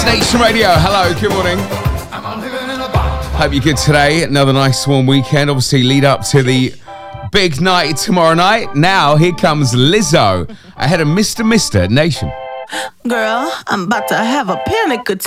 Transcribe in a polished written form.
Nation Radio. Hello, good morning. Hope you're good today. Another nice warm weekend. Obviously, lead up to the big night tomorrow night. Now, here comes Lizzo ahead of Mr. Nation. Girl, I'm about to have a panic attack.